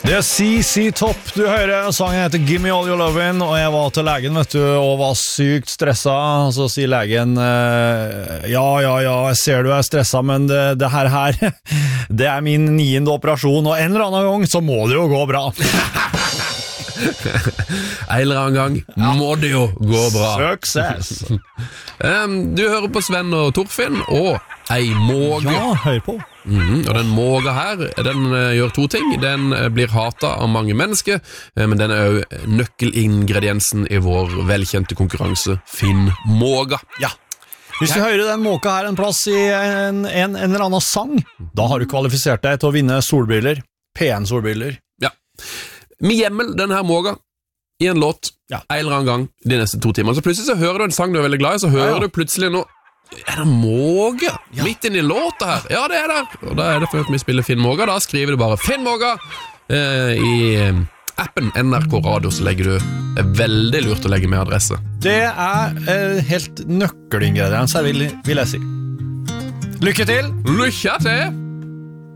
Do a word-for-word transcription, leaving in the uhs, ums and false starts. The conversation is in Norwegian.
Det er C C Top du hører. Sangen heter Gimme All Your Lovin'. Og jeg var til legen, vet du, og var sykt stresset. Så sier legen, ja, ja, ja, jeg ser du er stresset, men det, det her her, det er min niende operasjon, og en eller annen gang så må det jo gå bra. En eller annen gang ja. Må det jo gå bra. Success. um, Du hører på Sven og Torfinn og ei måge. Ja, hør på. Mm, og den måga her, den uh, gjør to ting. Den uh, blir hatet av mange mennesker, uh, men den er jo nøkkelingrediensen i vår velkjente konkurranse Finn måga. Ja. Hvis du hører den måka her en plass i en, en, en eller annen sang, da har du kvalifisert deg til å vinne solbriller. P N solbriller. Ja. Med hjemmel den her måga i en låt ja. En eller annen gang de neste to timer. Så plutselig så hører du en sang du er veldig glad i, så hører ja, ja. Du plutselig noe. Er det måge? Ja. Midt inn i låta her? Ja, det er det. Og da er det for at vi spiller Finn måga. Da skriver du bare Finn måga eh, i appen N R K Radio, så legger du. Det er veldig lurt å legge med adresse. Det er eh, helt nøkkelingrediens, vil, vil jeg si. Lykke til! Lykke til!